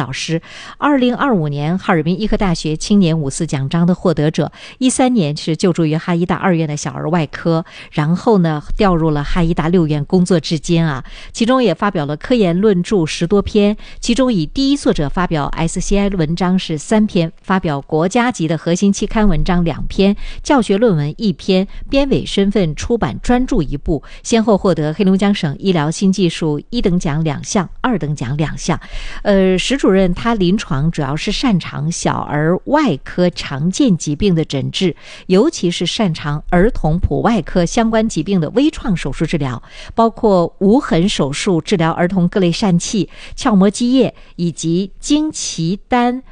导师，2025年哈尔滨医科大学青年54奖章的获得者，13年是就读于哈医大2院的小儿外科，然后呢调入了哈医大6院工作至今啊，其中也发表了科研论著10多篇，其中以第一作者发表 SCI 文章是3篇，发表国家级的核心期刊文章2篇，教学论文1篇，编委身份出版专著1部，先后获得黑龙江省医疗新技术1等奖2项，2等奖2项。石主任他临床主要是擅长小儿外科常见疾病的诊治，尤其是擅长儿童普外科相关疾病的微创手术治疗，包括无痕手术治疗儿童各类疝气、鞘膜积液以及经脐单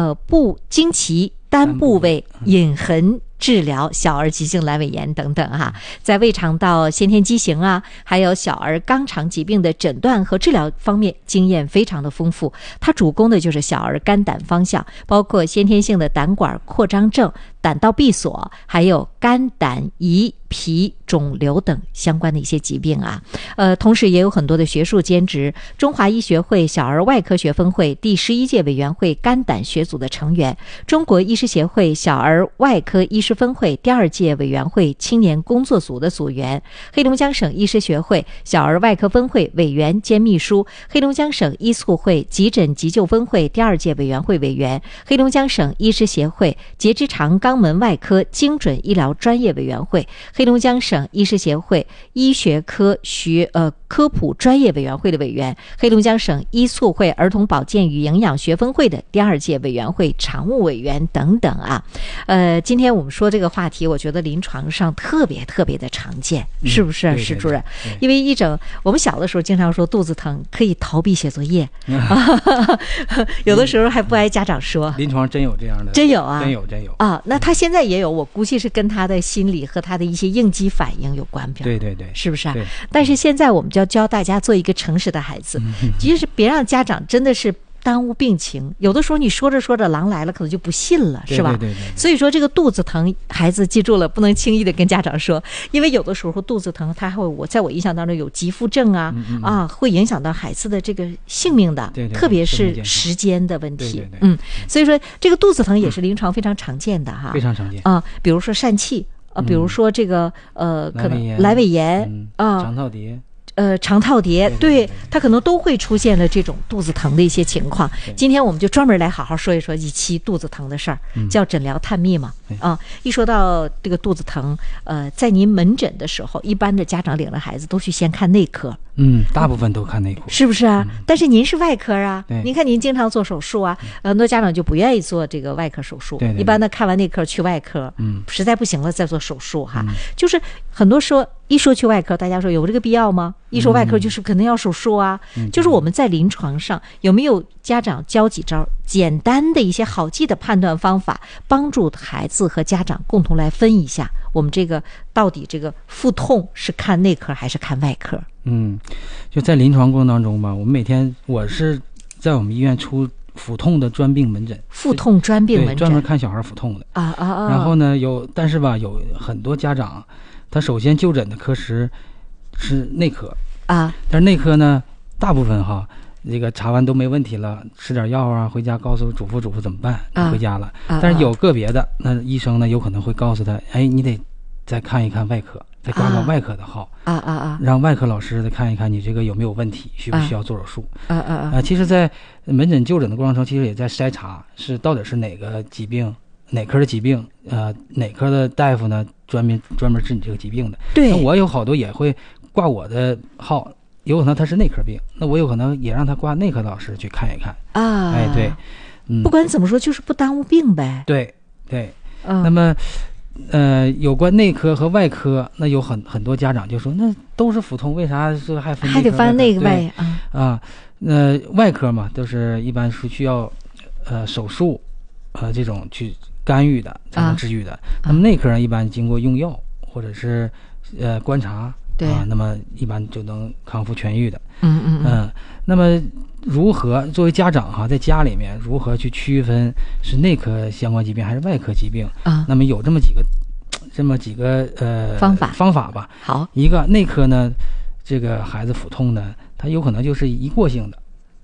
部位隐痕治疗小儿急性阑尾炎等等哈，在胃肠道先天畸形啊，还有小儿肛肠疾病的诊断和治疗方面经验非常的丰富。他主攻的就是小儿肝胆方向，包括先天性的胆管扩张症、胆道闭锁，还有肝胆胰脾肿瘤等相关的一些疾病啊。同时也有很多的学术兼职，中华医学会小儿外科学分会第11届委员会肝胆学组的成员，中国医师协会小儿外科医师分会第2届委员会青年工作组的组员，黑龙江省医师学会小儿外科分会委员兼秘书，黑龙江省医促会急诊急救分会第2届委员会委员，黑龙江省医师协会结直肠肛门外科精准医疗专业委员会，黑龙江省医师协会医学科科普专业委员会的委员，黑龙江省医促会儿童保健与营养学分会的第2届委员会常务委员等等啊。今天我们说这个话题，我觉得临床上特别的常见，是不是石主任？因为我们小的时候经常说肚子疼可以逃避写作业，有的时候还不挨家长说。 临床真有这样的？ 真有啊， 真有啊。那他现在也有，我估计是跟他的心理和他的一些应激反应有关， 对， 是不是啊？但是现在我们就要教大家做一个诚实的孩子，就是别让家长真的是耽误病情。有的时候你说着说着狼来了，可能就不信了，是吧？ 对。 所以说这个肚子疼，孩子记住了，不能轻易的跟家长说，因为有的时候肚子疼，它还会在我印象当中有急腹症啊，会影响到孩子的这个性命的， 对， 特别是时间的问题。 对， 所以说这个肚子疼也是临床非常常见的哈， 非常常见啊，比如说疝气比如说这个可能阑尾炎啊，肠套叠，对，它可能都会出现了这种肚子疼的一些情况。今天我们就专门来好好说一说一期肚子疼的事儿，叫诊疗探秘嘛。一说到这个肚子疼，在您门诊的时候，一般的家长领着孩子都去先看内科。 大部分都看内科， 是不是啊？但是您是外科啊， 对， 您看您经常做手术啊，很多家长就不愿意做这个外科手术， 对， 一般的看完内科去外科，实在不行了再做手术哈。就是很多一说去外科，大家说有这个必要吗？一说外科就是肯定要手术啊。就是我们在临床上有没有家长教几招简单的一些好记的判断方法，帮助孩子和家长共同来分一下，我们这个到底这个腹痛是看内科还是看外科？ 就在临床过程当中吧，我是在我们医院出腹痛的专病门诊， 腹痛专病门诊， 专门看小孩腹痛的然后呢但是吧，有很多家长他首先就诊的科室是内科但是内科呢大部分这个查完都没问题了，吃点药啊，回家告诉嘱咐怎么办，回家了但是有个别的那医生呢有可能会告诉他，你得再看一看外科，再挂个外科的号让外科老师再看一看你这个有没有问题，需不需要做手术其实在门诊就诊的过程中，其实也在筛查是到底是哪个疾病，哪科的疾病哪科的大夫呢专门治你这个疾病的。 对， 那我有好多也会挂我的号，有可能他是内科病，那我有可能也让他挂内科老师去看一看对， 不管怎么说就是不耽误病呗。 对，那么有关内科和外科，那有很多家长就说，那都是腹痛，为啥说还分内科？ 还得分那个外外科嘛，都是一般是需要手术这种去干预的才能治愈的。那么内科人一般经过用药或者是观察， 对那么一般就能康复痊愈的。那么如何作为家长在家里面如何去区分是内科相关疾病还是外科疾病那么有这么几个方法吧。 好， 一个内科呢，这个孩子腹痛呢，它有可能就是一过性的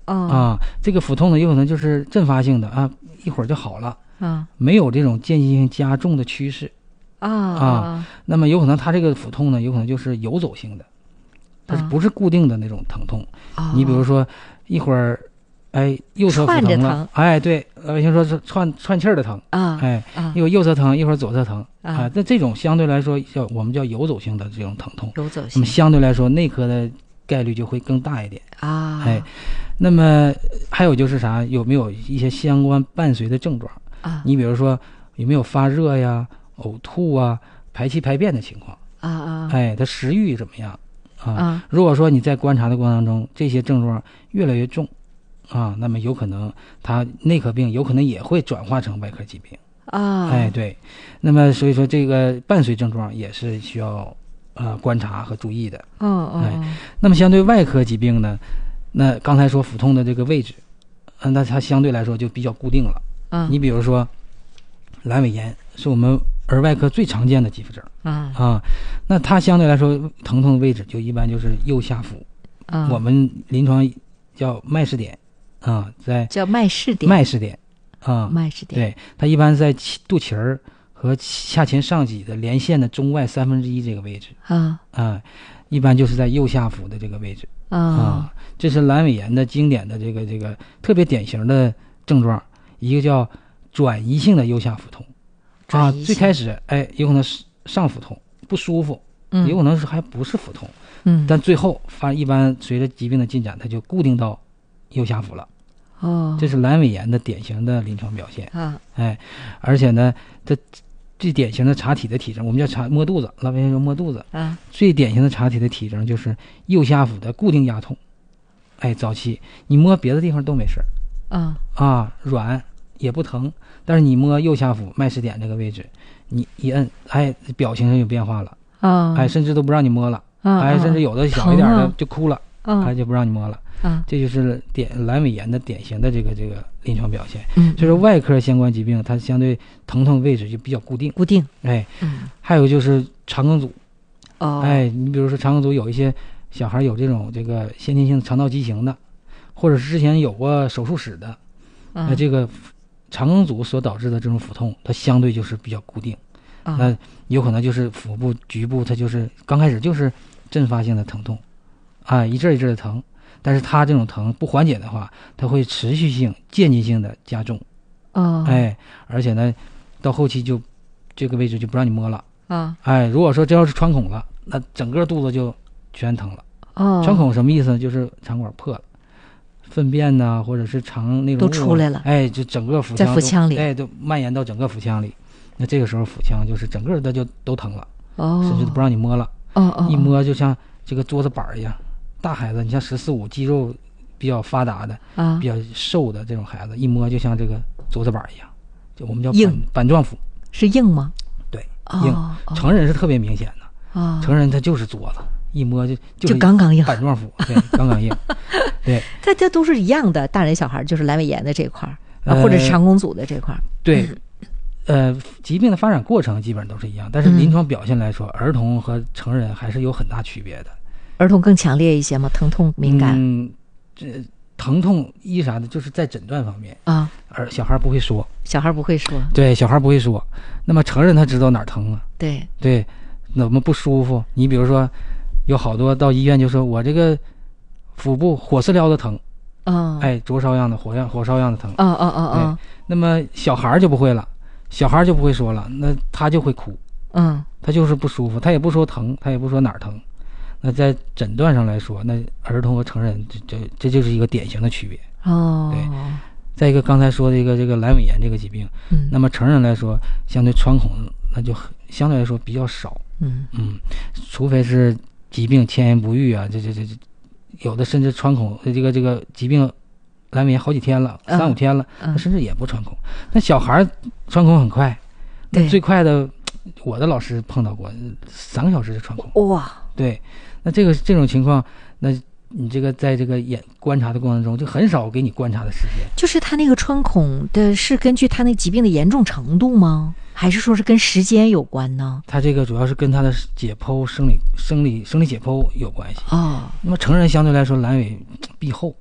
这个腹痛呢，有可能就是阵发性的啊，一会儿就好了没有这种间歇性加重的趋势那么有可能他这个腹痛呢，有可能就是游走性的，它不是固定的那种疼痛你比如说一会儿右侧腹疼了，对，先说是串气儿的疼一会儿右侧疼，一会儿左侧疼那这种相对来说我们叫游走性的这种疼痛， 游走性， 那么相对来说内科的概率就会更大一点那么还有就是啥，有没有一些相关伴随的症状你比如说有没有发热呀、呕吐啊、排气排便的情况他食欲怎么样如果说你在观察的过程当中，这些症状越来越重那么有可能他内科病有可能也会转化成外科疾病对，那么所以说这个伴随症状也是需要观察和注意的那么相对外科疾病呢，那刚才说腹痛的这个位置那它相对来说就比较固定了你比如说阑尾炎是我们儿外科最常见的急腹症那它相对来说疼痛的位置就一般就是右下腹我们临床叫脉室点在叫脉室点脉室点脉室点对，它一般在肚脐儿和下前上棘的连线的中外1/3这个位置一般就是在右下腹的这个位置这是阑尾炎的经典的这个特别典型的症状，一个叫转移性的右下腹痛最开始有可能是上腹痛不舒服有可能是还不是腹痛但最后一般随着疾病的进展，它就固定到右下腹了这是阑尾炎的典型的临床表现而且呢它最典型的查体的体征，我们叫查摸肚子，老百姓说摸肚子最典型的查体的体征就是右下腹的固定压痛早期你摸别的地方都没事软也不疼，但是你摸右下腹脉室点这个位置，你一摁表情上有变化了甚至都不让你摸了甚至有的小一点的就哭了就不让你摸了这就是阑尾炎的典型的这个临床表现就是外科相关疾病它相对疼痛位置就比较固定还有就是肠梗阻你比如说肠梗阻有一些小孩有这个先天性肠道畸形的，或者是之前有过手术史的这个肠梗阻所导致的这种腹痛它相对就是比较固定那有可能就是腹部局部它就是刚开始就是阵发性的疼痛一阵一阵的疼，但是它这种疼不缓解的话，它会持续性间接性的加重而且呢到后期就这个位置就不让你摸了如果说这要是穿孔了，那整个肚子就全疼了穿孔什么意思呢？就是肠管破了，粪便呐或者是肠那种都出来了就整个腹腔在腹腔里都蔓延到整个腹腔里，那这个时候腹腔就是整个的就都疼了甚至都不让你摸了一摸就像这个桌子板一样，大孩子你像14、15肌肉比较发达的比较瘦的这种孩子一摸就像这个桌子板一样，就我们叫板状腹。 是硬吗？ 对硬成人是特别明显的成人他就是桌子一摸就刚刚硬板状腹对刚刚硬对这都是一样的，大人小孩就是阑尾炎的这块或者是肠梗阻的这块对疾病的发展过程基本上都是一样，但是临床表现来说儿童和成人还是有很大区别的。 儿童更强烈一些吗？疼痛敏感这疼痛啥的就是在诊断方面而小孩不会说对小孩不会说，那么成人他知道哪儿疼对怎么不舒服，你比如说有好多到医院就说我这个腹部火似燎的疼灼烧样的火烧样的疼那么小孩就不会了，小孩就不会说了，那他就会哭他就是不舒服，他也不说疼，他也不说哪儿疼。那在诊断上来说，那儿童和成人这就是一个典型的区别对。再一个刚才说的这个阑尾炎这个疾病那么成人来说相对穿孔那就相对来说比较少除非是疾病迁延不愈这有的甚至穿孔这个疾病阑尾炎好几天了3、5天了甚至也不穿孔。那小孩穿孔很快最快的我的老师碰到过3个小时就穿孔哇对，那这种情况，那你这个在这个观察的过程中就很少给你观察的时间。就是他那个穿孔的是根据他那疾病的严重程度吗？还是说是跟时间有关呢？ 他这个主要是跟他的解剖生理解剖有关系那么成人相对来说阑尾闭后，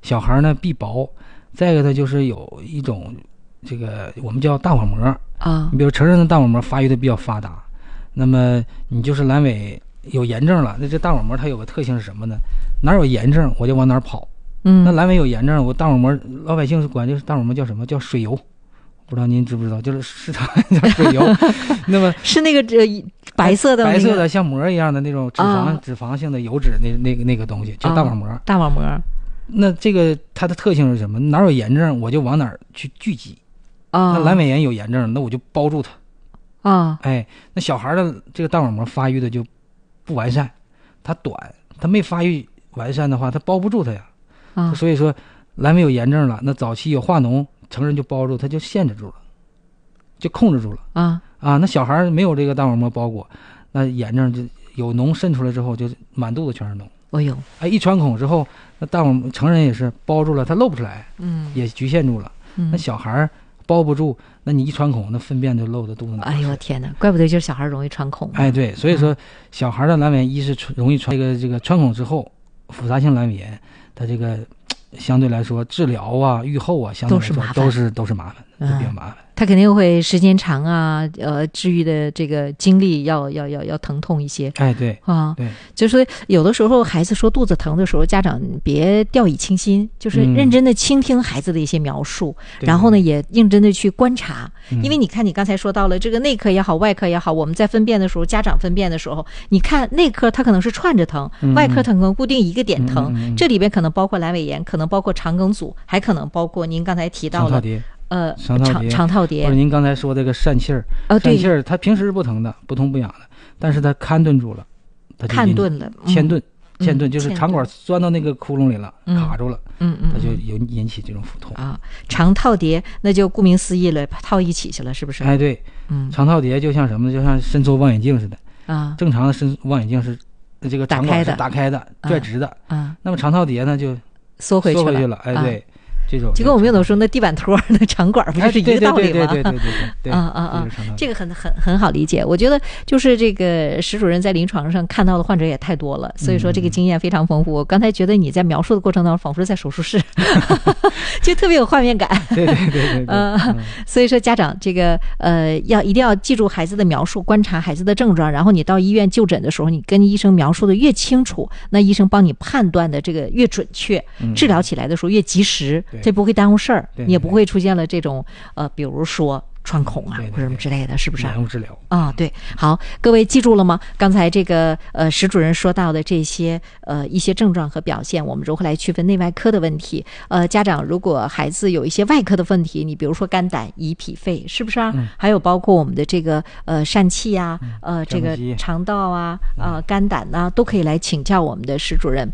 小孩呢壁薄，再一个它就是有一种这个我们叫大网膜啊，你比如成人的大网膜发育的比较发达，那么你就是阑尾有炎症了，那这大网膜它有个特性是什么呢？哪有炎症我就往哪跑。那阑尾有炎症，我大网膜老百姓是管这个大网膜叫什么？叫水油，不知道您知不知道？就是市场叫水油。那么是那个白色的、 白色的像膜一样的那种脂肪性的油脂，那个东西叫大网膜。 大网膜。 那这个它的特性是什么？哪有炎症我就往哪儿去聚集。那阑尾炎有炎症，那我就包住它。那小孩的这个大网膜发育的就不完善，它短，它没发育完善的话，它包不住它呀。所以说阑尾有炎症了，那早期有化脓，成人就包住，它就限制住了，就控制住了。那小孩没有这个大网膜包裹，那炎症就有脓渗出来之后，就满肚子全是脓。一穿孔之后，那大网成人也是包住了，它露不出来，也局限住了。那小孩包不住，那你一穿孔，那粪便就漏到肚子里。 哎呦天哪，怪不得就是小孩容易穿孔。 对，所以说小孩的阑尾炎一是容易穿这个穿孔之后复杂性阑尾炎，它这个相对来说治疗啊、预后啊，相对来说都是麻烦，都比较麻烦。 它肯定会时间长啊，治愈的这个经历要疼痛一些。 对对，就是说有的时候孩子说肚子疼的时候，家长别掉以轻心，就是认真的倾听孩子的一些描述，然后呢也认真的去观察。因为你看你刚才说到了这个内科也好，外科也好，我们在分辨的时候，家长分辨的时候，你看内科它可能是串着疼，外科它可能固定一个点疼，这里边可能包括阑尾炎，可能包括肠梗阻，还可能包括您刚才提到了肠套叠， 或者您刚才说这个疝气儿，疝气儿它平时是不疼的，不痛不痒的，但是它看顿住了， 看顿了， 嵌顿就是肠管钻到那个窟窿里了，卡住了，它就引起这种腹痛肠套叠那就顾名思义了，套一起去了，是不是？ 对，肠套叠就像什么呢？就像伸缩望远镜似的正常的望远镜是这个肠管是打开的，拽直的那么肠套叠呢就缩回去了， 对。就跟我们有的时候那地板托那肠管不就是一个道理吗？ 对， 这个很好理解。我觉得就是这个石主任在临床上看到的患者也太多了，所以说这个经验非常丰富。我刚才觉得你在描述的过程当中，仿佛是在手术室，就特别有画面感。 对， 所以说家长这个一定要记住孩子的描述，观察孩子的症状，然后你到医院就诊的时候，你跟医生描述的越清楚，那医生帮你判断的这个越准确，治疗起来的时候越及时。这不会耽误事儿，你也不会出现了这种比如说穿孔啊或者什么之类的，是不是？ 延误治疗对。好，各位记住了吗？刚才这个石主任说到的这些一些症状和表现，我们如何来区分内外科的问题？家长如果孩子有一些外科的问题，你比如说肝胆胰脾肺，是不是啊？还有包括我们的这个疝气啊，这个肠道啊，肝胆啊，都可以来请教我们的石主任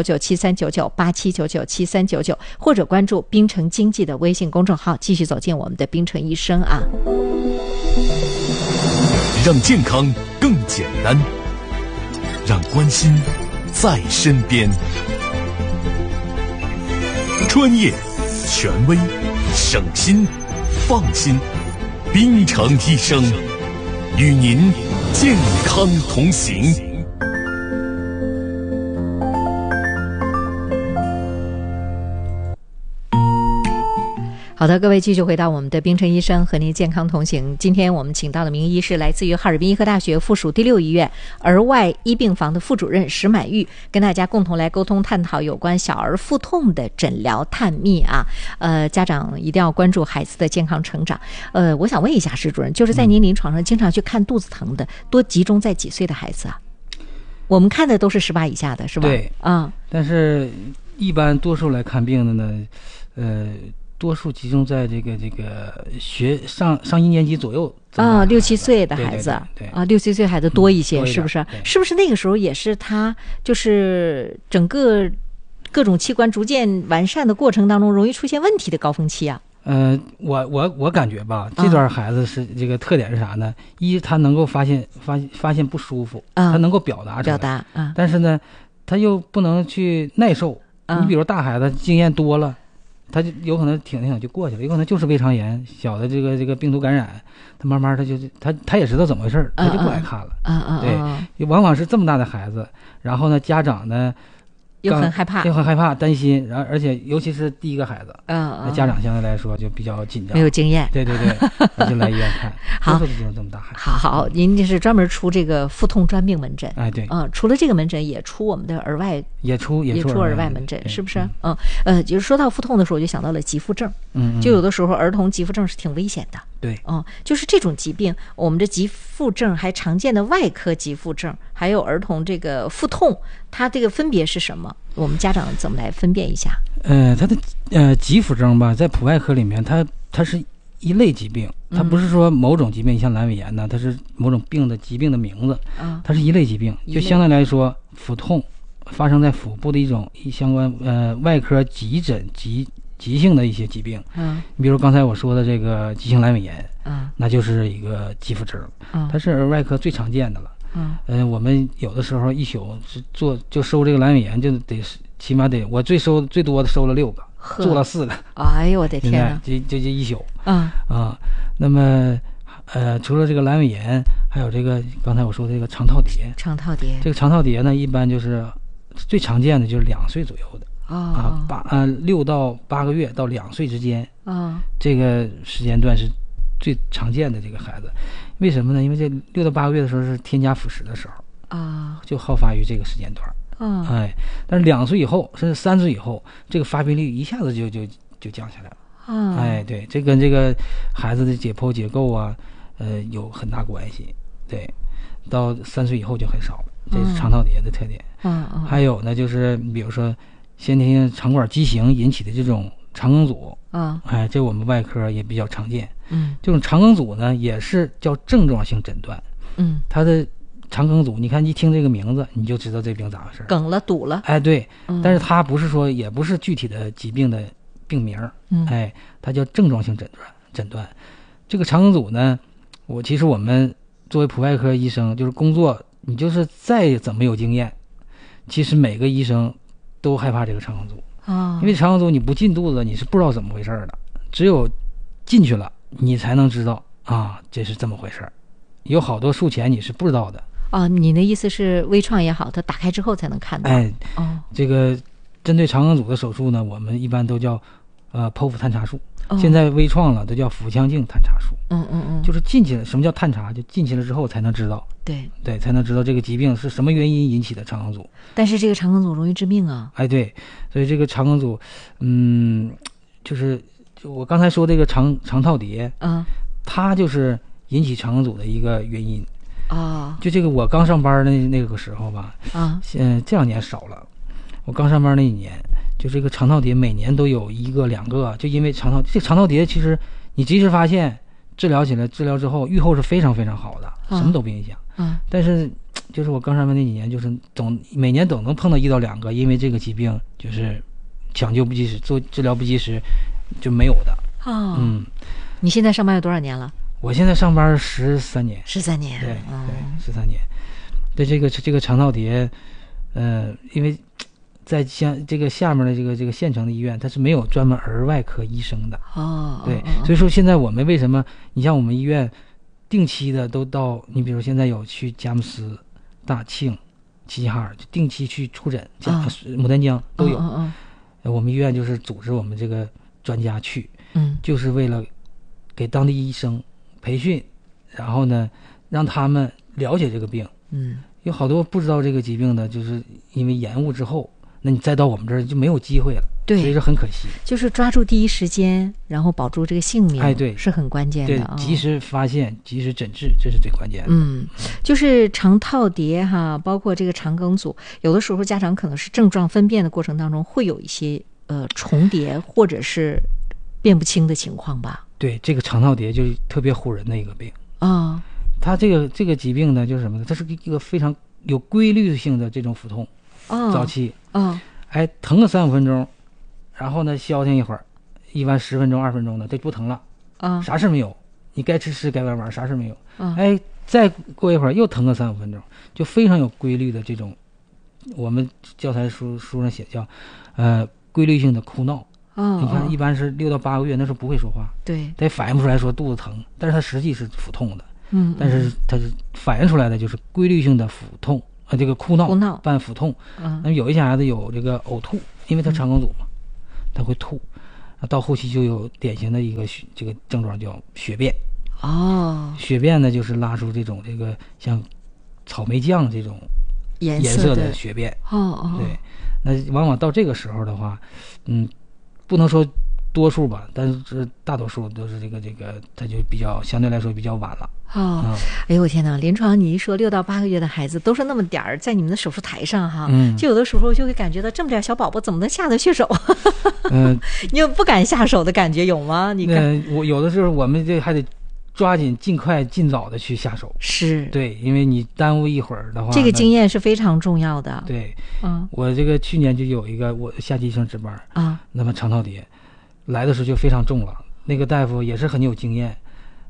8799739987997399，或者关注滨城经济的微信公众号，继续走进我们的滨城医生啊。 让健康更简单，让关心在身边。专业、权威、省心、放心，滨城医生与您健康同行。 好的，各位继续回到我们的滨城医生和您健康同行。今天我们请到的名医是来自于哈尔滨医科大学附属第6医院儿外医病房的副主任石满玉，跟大家共同来沟通探讨有关小儿腹痛的诊疗探秘啊。家长一定要关注孩子的健康成长。我想问一下石主任，就是在您临床上经常去看肚子疼的，多集中在几岁的孩子啊？我们看的都是18以下的，是吧？ 对但是一般多数来看病的呢，多数集中在这个学上1年级左右 6、7岁的孩子， 对 6、7岁孩子多一些，是不是？是不是那个时候也是他就是整个各种器官逐渐完善的过程当中容易出现问题的高峰期啊？ 我感觉吧，这段孩子是这个特点是啥呢？一，他能够发现不舒服，他能够表达出来，但是呢，他又不能去耐受。你比如大孩子经验多了。他就有可能挺就过去了，有可能就是胃肠炎小的这个病毒感染，他慢慢他也知道怎么回事，他就不来看了。对，往往是这么大的孩子，然后呢家长呢又很害怕， 担心，然后而且尤其是第一个孩子，家长相对来说就比较紧张， 没有经验， 对，就来医院看。 好， 就是这么大孩子。 好，您这是专门出这个腹痛专病门诊， 哎，对， 除了这个门诊，也出我们的儿外， 也出儿外门诊，是不是？就是说到腹痛的时候，我就想到了急腹症，就有的时候儿童急腹症是挺危险的， 对， 就是这种疾病，我们的急腹症还常见的外科急腹症，还有儿童这个腹痛，它这个分别是什么？我们家长怎么来分辨一下？ 它的急腹症吧，在普外科里面，它是一类疾病，它不是说某种疾病，像阑尾炎呢，它是某种疾病的名字，它是一类疾病，就相对来说，腹痛发生在腹部的一种相关外科急诊急性的一些疾病，你比如刚才我说的这个急性阑尾炎，那就是一个急腹症，它是儿外科最常见的了。我们有的时候一宿就收这个阑尾炎，就得起码得我最多的收了6个，做了4个。 哎呦我的天哪！ 就一宿。那么除了这个阑尾炎，还有这个刚才我说的这个肠套叠。这个肠套叠呢，一般就是最常见的就是2岁左右的。6到8个月到2岁之间。这个时间段是最常见的这个孩子。为什么呢？因为这6到8个月的时候是添加辅食的时候就好发于这个时间段。但是2岁以后甚至3岁以后，这个发病率一下子就降下来了。对，这跟这个孩子的解剖结构有很大关系。对，到3岁以后就很少了，这是肠套叠的特点。还有呢，就是比如说先天性肠管畸形引起的这种肠梗阻。这我们外科也比较常见。这种肠梗阻呢，也是叫症状性诊断。它的肠梗阻，你看一听这个名字，你就知道这病咋回事， 梗了堵了。 对，但是它也不是具体的疾病的病名。它叫症状性诊断。这个肠梗阻呢，其实我们作为普外科医生，就是工作，你就是再怎么有经验，其实每个医生都害怕这个肠梗阻。因为肠梗阻你不进肚子，你是不知道怎么回事的，只有进去了，你才能知道这是这么回事。有好多术前你是不知道的。 你的意思是微创也好，它打开之后才能看到。 这个针对肠梗阻的手术呢，我们一般都叫剖腹探查术。现在微创了都叫腹腔镜探查术。就是进去了。什么叫探查？就进去了之后才能知道。对，才能知道这个疾病是什么原因引起的肠梗阻。 但是这个肠梗阻容易致命啊。 对，所以这个肠梗阻，就我刚才说这个肠套叠，它就是引起肠梗阻的一个原因。就这个我刚上班的那个时候吧，这2年少了。我刚上班那1年，就这个肠套叠每年都有1个2个，就因为这个肠套叠其实你及时发现，治疗之后预后是非常非常好的，什么都不影响。但是就是我刚上班那几年，就是每年总能碰到1到2个，因为这个疾病就是抢救不及时，做治疗不及时就没有的。 你现在上班有多少年了？ 我现在上班13年。 13年。 对，13年。对，这个肠套叠，因为在像这个下面的这个县城的医院，它是没有专门儿外科医生的。对，所以说现在我们为什么，你像我们医院定期的都到，你比如现在有去佳木斯、大庆、齐齐哈尔，定期去出诊，牡丹江都有。我们医院就是组织我们这个专家去，就是为了给当地医生培训，然后呢让他们了解这个病。有好多不知道这个疾病的，就是因为延误之后，那你再到我们这儿就没有机会了。对，所以说很可惜。 就是抓住第一时间，然后保住这个性命， 对， 是很关键的。 对，及时发现，及时诊治，这是最关键的。 就是肠套叠包括这个肠梗阻，有的时候家长可能是症状分辨的过程当中会有一些重叠或者是辨不清的情况吧。 对，这个肠套叠就是特别唬人的一个病。它这个疾病呢，就是什么呢？它是一个非常有规律性的这种腹痛。早期。疼个3-5分钟。然后呢，消停一会儿，一般10分钟、2分钟的，这不疼了，啥事没有，你该吃该玩，啥事没有，再过一会儿又疼个3-5分钟，就非常有规律的这种，我们教材书上写叫，规律性的哭闹。你看，一般是6到8个月，那时候不会说话， 对， 他也反映不出来说肚子疼，但是他实际是腹痛的，但是他是反映出来的就是规律性的腹痛， 这个哭闹伴腹痛。那么有一些孩子有这个呕吐，因为他肠梗阻嘛，他会吐，到后期就有典型的一个这个症状叫血便。血便呢就是拉出这种这个像草莓酱这种颜色的血便。对，那往往到这个时候的话，不能说多数吧，但是大多数都是这个它就比较相对来说比较晚了。 哎呦我天哪！临床你一说6到8个月的孩子都是那么点儿，在你们的手术台上哈，就有的时候就会感觉到这么点小宝宝怎么能下得去手？你有不敢下手的感觉有吗？你看， 我有的时候我们这还得抓紧尽快尽早的去下手。 是， 对，因为你耽误一会儿的话， 这个经验是非常重要的。 对，我这个去年就有一个我夏季医生值班那么肠套叠来的时候就非常重了，那个大夫也是很有经验，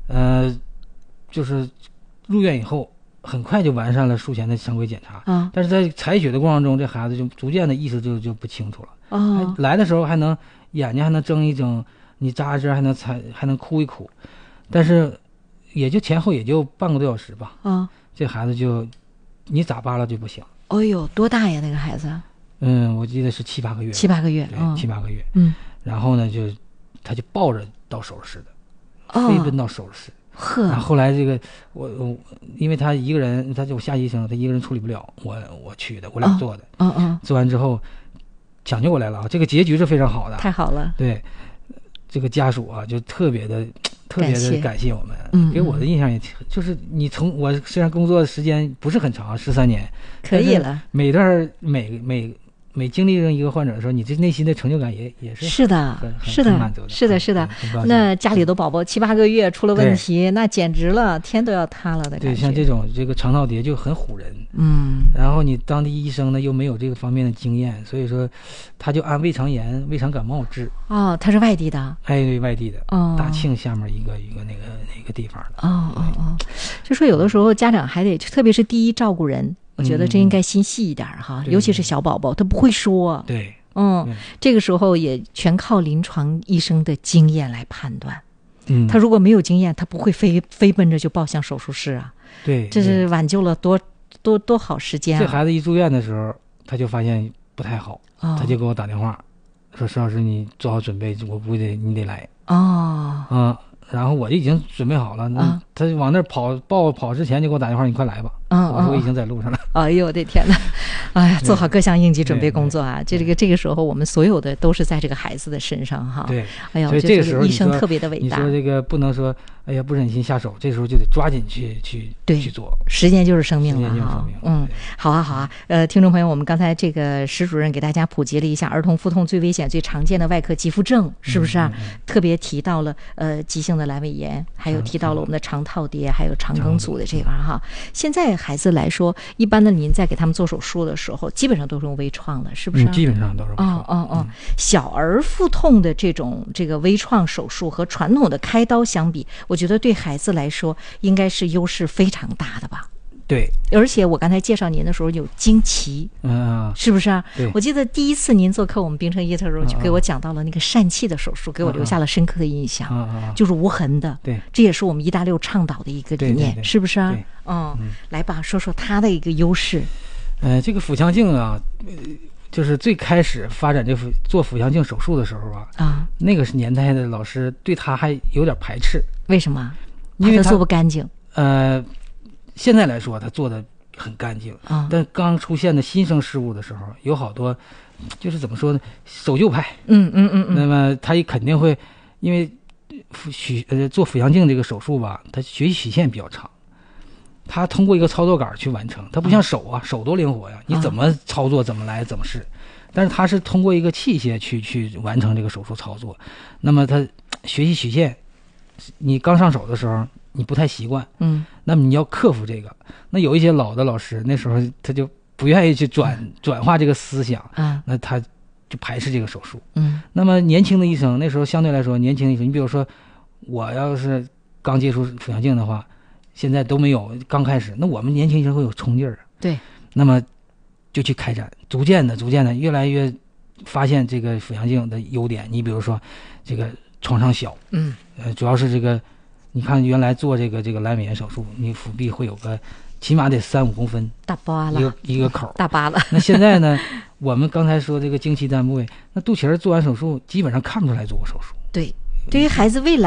就是入院以后很快就完善了术前的常规检查，但是在采血的过程中，这孩子就逐渐的意识就不清楚了。来的时候还能眼睛还能睁一睁，你扎一针还能哭一哭，但是也就前后也就半个多小时吧。这孩子就你咋扒拉就不行。 哎呦，多大呀那个孩子？ 我记得是7、8个月。 7、8个月， 对，7、8个月。然后呢，他就抱着到手术室的，飞奔到手术室。然后后来这个我因为他一个人，他就夏医生，他一个人处理不了，我去的，我俩做的。做完之后抢救过来了这个结局是非常好的。 太好了。 对，这个家属就特别的感谢我们。给我的印象也就是你从我虽然工作的时间不是很长，13年， 可以了。 每段每经历上一个患者的时候，你这内心的成就感也是的，是的。那家里的宝宝7、8个月出了问题，那简直了，天都要塌了的感觉。 对，像这个肠套叠就很唬人。然后你当地医生呢又没有这个方面的经验，所以说他就按胃肠炎、胃肠感冒治。 他是外地的。 对，外地的。大庆下面一个那个地方的。 就说有的时候家长还得，特别是第一照顾人。我觉得这应该心细一点哈，尤其是小宝宝，他不会说。 对， 这个时候也全靠临床医生的经验来判断。他如果没有经验，他不会飞奔着就抱向手术室啊。 对， 这是挽救了多好时间。 这孩子一住院的时候，他就发现不太好，他就给我打电话说：“石老师，你做好准备，你得来。”然后我就已经准备好了，他往那儿跑之前就给我打电话，你快来吧。我说我已经在路上了。 哎呦我的天哪！哎呀，做好各项应急准备工作啊！这个时候我们所有的都是在这个孩子的身上哈。 对， 哎呀， 所以这个时候医生特别的伟大。 你说这个不能说哎呀不忍心下手，这时候就得抓紧去做。 时间就是生命了哈。好啊。听众朋友，我们刚才这个石主任给大家普及了一下儿童腹痛最危险、最常见的外科急腹症，是不是啊？特别提到了急性的阑尾炎，还有提到了我们的肠套叠，还有肠梗阻的这个哈。现在孩子来说，一般的您在给他们做手术的时候，基本上都是用微创的，是不是？ 基本上都是微创。 小儿腹痛的这个微创手术和传统的开刀相比，我觉得对孩子来说应该是优势非常大的吧。 对， 而且我刚才介绍您的时候有惊奇，是不是啊？我记得第一次您做客我们冰城医的时候，就给我讲到了那个疝气的手术，给我留下了深刻的印象，就是无痕的。 对， 这也是我们医大6倡导的一个理念，是不是啊？来吧，说说它的一个优势。 这个腹腔镜就是最开始发展做腹腔镜手术的时候那个年代的老师对他还有点排斥。 为什么？ 因为他做不干净。 现在来说他做的很干净，但刚出现的新生事物的时候，有好多就是怎么说呢，守旧派。那么他也肯定会因为做腹腔镜这个手术吧，他学习曲线比较长，他通过一个操作杆去完成，他不像手手多灵活呀，你怎么操作怎么来怎么试，但是他是通过一个器械去完成这个手术操作。那么他学习曲线，你刚上手的时候你不太习惯，那么你要克服这个。那有一些老的老师那时候他就不愿意去转化这个思想，那他就排斥这个手术。那么年轻的医生那时候相对来说，年轻的医生，你比如说我要是刚接触腹腔镜的话，现在都没有，刚开始，那我们年轻医生会有冲劲儿。 对， 那么就去开展，逐渐的越来越发现这个腹腔镜的优点。你比如说这个创伤小，主要是这个你看原来做这个阑尾炎手术，你腹壁会有个起码得3-5公分， 大疤了， 一个口， 大疤了。 那现在呢，我们刚才说这个经期单部位，那肚脐儿做完手术基本上看不出来做过手术。 对，对于孩子未来